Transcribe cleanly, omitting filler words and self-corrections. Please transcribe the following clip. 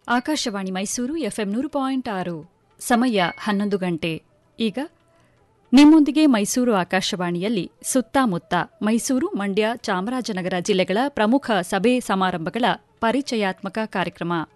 Akashvani Mysuru FM 100.6 ಸಮಯ 11 ಗಂಟೆ. ಈಗ ನಿಮ್ಮೊಂದಿಗೆ ಮೈಸೂರು ಆಕಾಶವಾಣಿಯಲ್ಲಿ ಸುತ್ತಮುತ್ತ ಮೈಸೂರು, ಮಂಡ್ಯ, ಚಾಮರಾಜನಗರ ಜಿಲ್ಲೆಗಳ ಪ್ರಮುಖ ಸಭೆ ಸಮಾರಂಭಗಳ ಪರಿಚಯಾತ್ಮಕ ಕಾರ್ಯಕ್ರಮ.